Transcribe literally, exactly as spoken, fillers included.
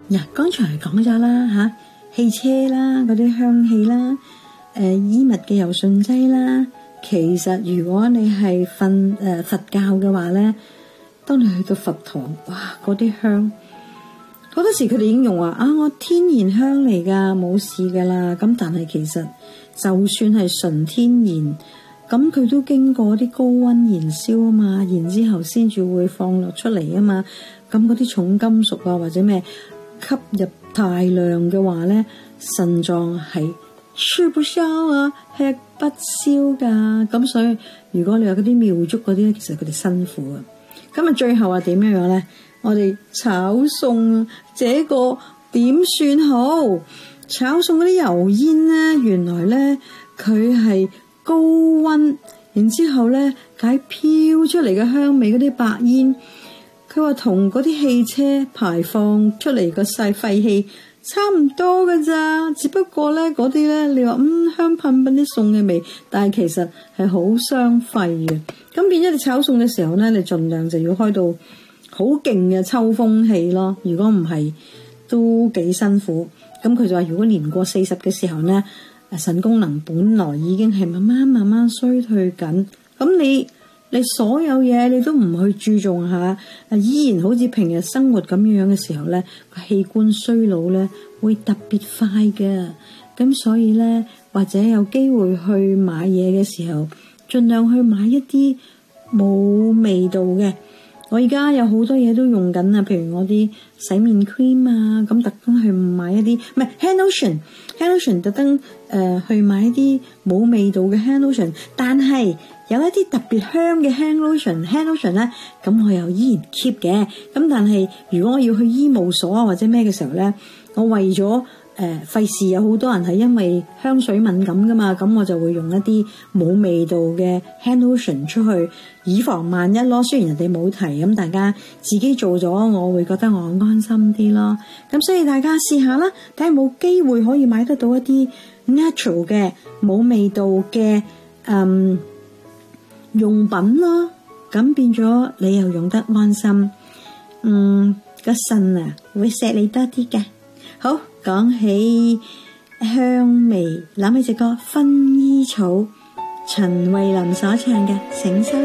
嗱，剛才講咗啦吓，汽車啦，嗰啲香氣啦，誒、呃，衣物嘅柔順劑啦。其實如果你係瞓誒佛教嘅話咧，當你去到佛堂，哇，嗰啲香，好多時佢哋已經用話啊，我天然香嚟噶，冇事噶啦。咁但係其實就算係純天然，咁佢都經過啲高溫燃燒啊嘛，然之後先至會放落出嚟啊嘛。咁嗰啲重金屬啊或者咩吸入大量嘅話咧，腎臟係吃不消啊，吃不消噶。咁所以如果你話嗰啲廟祝嗰啲咧，其實佢哋辛苦啊。咁啊最後係點樣樣咧？我哋炒餸，這個點算好？炒餸嗰啲油煙咧，原來咧佢係高溫，然之後咧解飄出嚟嘅香味嗰啲白煙，佢話同嗰啲汽車排放出嚟個細廢氣差唔多㗎咋，只不過咧嗰啲咧你話嗯香噴噴啲餸嘅味，但係其實係好傷肺嘅。咁變咗你炒餸嘅時候咧，你盡量就要開到好勁嘅抽風器咯，如果唔係都幾辛苦。咁佢就話如果年過四十嘅時候咧，腎功能本來已經係慢慢慢慢衰退緊，咁你你所有嘢你都唔去注重下，依然好似平日生活咁樣嘅時候咧，個器官衰老咧會特別快嘅。咁所以咧，或者有機會去買嘢嘅時候，盡量去買一啲冇味道嘅。我而家有好多嘢都用緊啊，譬如我啲洗面 cream 啊，咁特登去買一啲，唔係 hand lotion，hand lotion 特登誒去買一啲冇味道嘅 hand lotion，但係有一啲特別香嘅 hand lotion，hand lotion 咧，咁我又依然 keep 嘅。咁但係如果我要去醫務所啊或者咩嘅時候咧，我為咗誒費事有好多人係因為香水敏感噶嘛，咁我就會用一啲冇味道嘅 hand lotion 出去，以防萬一咯。雖然人哋冇提，咁大家自己做咗，我會覺得我安心啲咯。咁所以大家試下啦，睇下冇機會可以買得到一啲 natural 嘅冇味道嘅嗯用品咯。咁變咗你又用得安心，嗯個腎啊會錫你多啲嘅。好，講起香味，諗起隻歌《薰衣草》，陳慧琳所唱嘅，請收聽。